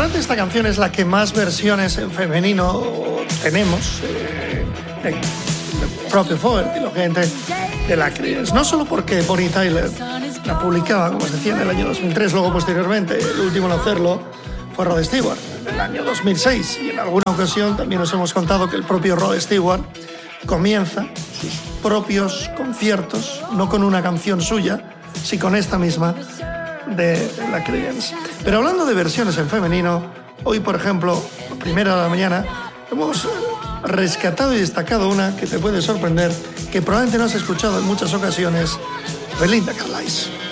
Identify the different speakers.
Speaker 1: impresionante, esta canción es la que más versiones en femenino tenemos. El propio Fogerty, la gente de la Creedence. No solo porque Bonnie Tyler la publicaba, como os decía, en el año 2003, luego posteriormente el último en hacerlo fue Rod Stewart, en el año 2006. Y en alguna ocasión también os hemos contado que el propio Rod Stewart comienza sus propios conciertos, no con una canción suya, sino con esta misma de la Creedence. Pero hablando de versiones en femenino, hoy, por ejemplo, a primera de la mañana, hemos rescatado y destacado una que te puede sorprender, que probablemente no has escuchado en muchas ocasiones, Belinda Carlisle.